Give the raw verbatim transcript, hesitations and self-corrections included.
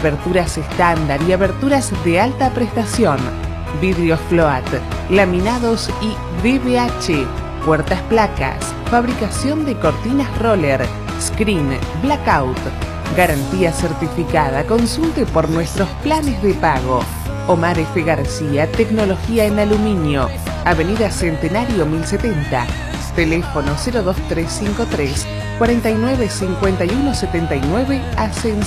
aberturas estándar y aberturas de alta prestación, vidrios float, laminados y D B H, puertas placas, fabricación de cortinas roller, screen, blackout, garantía certificada. Consulte por nuestros planes de pago. Omar F. García, tecnología en aluminio, Avenida Centenario mil setenta, teléfono cero dos tres cinco tres, cuarenta y nueve cincuenta y uno setenta y nueve, Ascensión.